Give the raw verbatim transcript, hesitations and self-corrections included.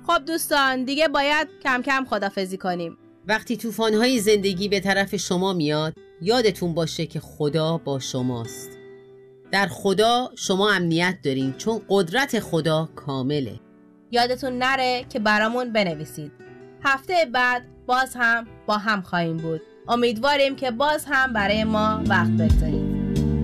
خب دوستان دیگه باید کم کم خداحافظی کنیم. وقتی طوفان‌های زندگی به طرف شما میاد، یادتون باشه که خدا با شماست. در خدا شما امنیت دارین چون قدرت خدا کامله. یادتون نره که برامون بنویسید. هفته بعد باز هم با هم خواهیم بود. امیدواریم که باز هم برای ما وقت بگذارید.